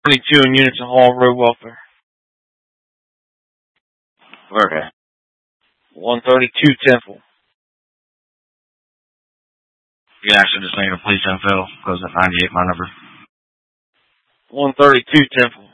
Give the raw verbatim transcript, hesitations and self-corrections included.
twenty-two in units of Hall Road Welfare. Okay. one thirty-two Temple. You can actually just make a police info, goes at ninety-eight, my number. one thirty-two Temple.